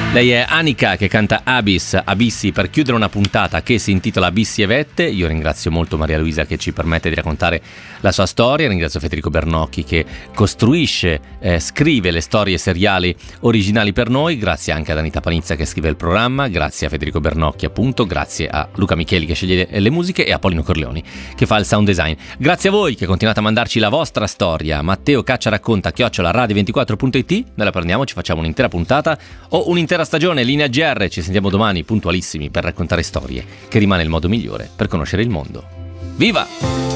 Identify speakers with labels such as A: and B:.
A: Lei è Anika che canta Abissi per chiudere una puntata che si intitola Abissi e Vette. Io ringrazio molto Maria Luisa che ci permette di raccontare la sua storia, ringrazio Federico Bernocchi che costruisce, scrive le storie seriali originali per noi, grazie anche ad Anita Panizza che scrive il programma, grazie a Federico Bernocchi appunto, grazie a Luca Micheli che sceglie le musiche e a Paolino Corleoni che fa il sound design. Grazie a voi che continuate a mandarci la vostra storia. Matteo Caccia racconta @radio24.it, noi la prendiamo, ci facciamo un'intera puntata o un'intera stagione Linea GR, ci sentiamo domani puntualissimi per raccontare storie, che rimane il modo migliore per conoscere il mondo. Viva!